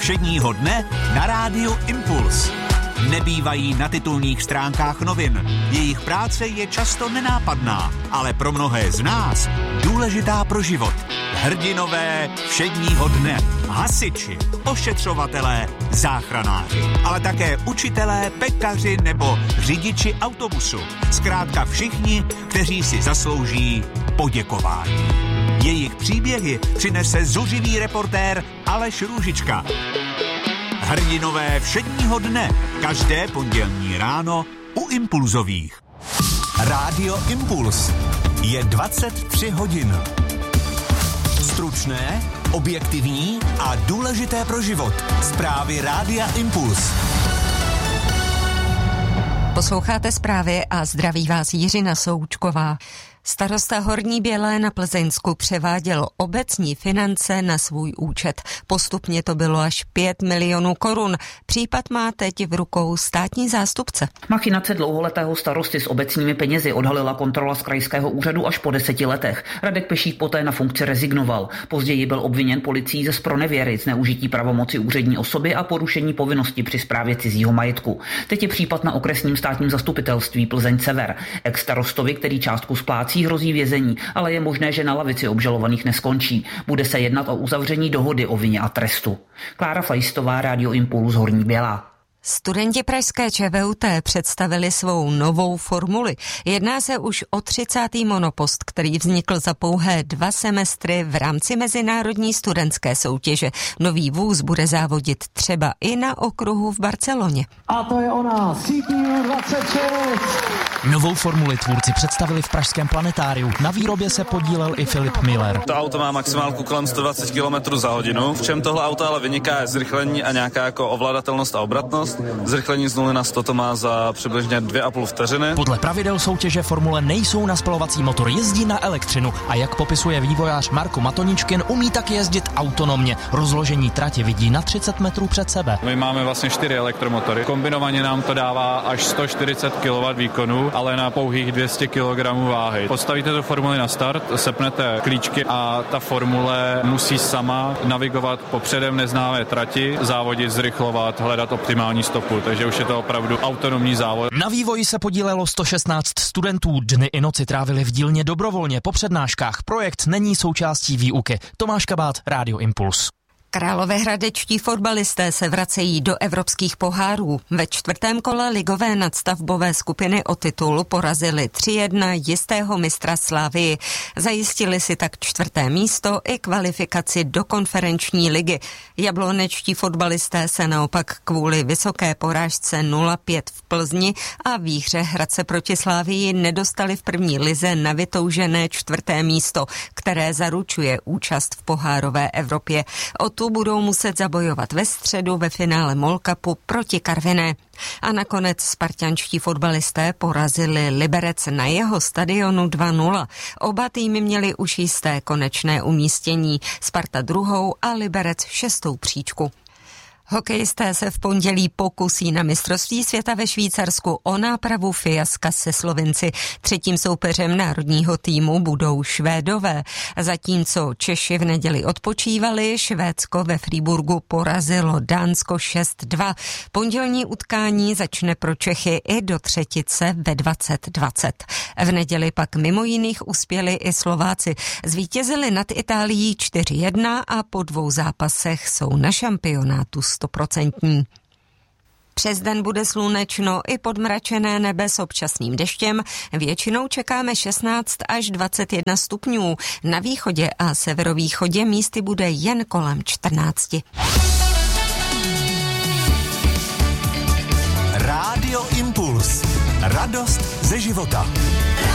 všedního dne na rádiu Impuls. Nebývají na titulních stránkách novin. Jejich práce je často nenápadná, ale pro mnohé z nás důležitá pro život. Hrdinové všedního dne, hasiči, ošetřovatelé, záchranáři, ale také učitelé, pekaři nebo řidiči autobusu. Zkrátka všichni, kteří si zaslouží poděkování. Jejich příběhy přinese zuřivý reportér Aleš Růžička. Hrdinové všedního dne, každé pondělní ráno u Impulzových. Rádio Impuls je 23 hodin. Stručné, objektivní a důležité pro život. Zprávy Rádia Impuls. Posloucháte zprávy a zdraví vás Jiřina Součková. Starosta Horní Bělé na Plzeňsku převáděl obecní finance na svůj účet. Postupně to bylo až 5 milionů korun. Případ má teď v rukou státní zástupce. Machinace dlouholetého starosty s obecními penězi odhalila kontrola z krajského úřadu až po 10 letech. Radek Pešík poté na funkci rezignoval. Později byl obviněn policií ze zpronevěry, zneužití pravomoci úřední osoby a porušení povinnosti při správě cizího majetku. Teď je případ na okresním státním zastupitelství Plzeň Sever. Ex-starostovi, který částku splácí, hrozí vězení, ale je možné, že na lavici obžalovaných neskončí. Bude se jednat o uzavření dohody o vině a trestu. Klára Flajstová, Rádio Impuls, Horní Bělá. Studenti pražské ČVUT představili svou novou formuli. Jedná se už o 30. monopost, který vznikl za pouhé 2 semestry v rámci mezinárodní studentské soutěže. Nový vůz bude závodit třeba i na okruhu v Barceloně. A to je ona, CPU 26. Novou formuli tvůrci představili v pražském planetáriu. Na výrobě se podílel i Filip Miller. To auto má maximálku kolem 120 km za hodinu. V čem tohle auto ale vyniká je zrychlení a nějaká jako ovladatelnost a obratnost. Zrychlení z 0 na 100 to má za přibližně 2,5 vteřiny. Podle pravidel soutěže formule nejsou na spalovací motor, jezdí na elektřinu a jak popisuje vývojář Marko Matoničkin, umí tak jezdit autonomně. Rozložení trati vidí na 30 metrů před sebe. My máme vlastně 4 elektromotory. Kombinovaně nám to dává až 140 kW výkonu, ale na pouhých 200 kg váhy. Postavíte tu formuli na start, sepnete klíčky a ta formule musí sama navigovat po předem neznámé trati, závodit, zrychlovat, hledat optimální stopu. Takže už je to opravdu autonomní závod. Na vývoji se podílelo 116 studentů. Dny i noci trávili v dílně dobrovolně po přednáškách. Projekt není součástí výuky. Tomáš Kabát, Rádio Impuls. Královéhradečtí fotbalisté se vracejí do evropských pohárů. Ve 4. kole ligové nadstavbové skupiny o titul porazili 3-1 jistého mistra Slavii. Zajistili si tak 4. místo i kvalifikaci do konferenční ligy. Jablonečtí fotbalisté se naopak kvůli vysoké porážce 0-5 v Plzni a výhře Hradce proti Slavii nedostali v první lize na vytoužené 4. místo, které zaručuje účast v pohárové Evropě. O tu budou muset zabojovat ve středu ve finále MOL Cupu proti Karviné. A nakonec spartanští fotbalisté porazili Liberec na jeho stadionu 2-0. Oba týmy měly už jisté konečné umístění. Sparta 2. a Liberec 6. příčku. Hokejisté se v pondělí pokusí na mistrovství světa ve Švýcarsku o nápravu fiaska se Slovinci. 3. soupeřem národního týmu budou Švédové. Zatímco Češi v neděli odpočívali, Švédsko ve Freiburgu porazilo Dánsko 6-2. Pondělní utkání začne pro Čechy i do třetice ve 20:20. V neděli pak mimo jiných uspěli i Slováci. Zvítězili nad Itálií 4-1 a po 2 zápasech jsou na šampionátu 100%. Přes den bude slunečno i podmračené nebe s občasným deštěm. Většinou čekáme 16 až 21 stupňů. Na východě a severovýchodě místy bude jen kolem 14. Rádio Impuls. Radost ze života.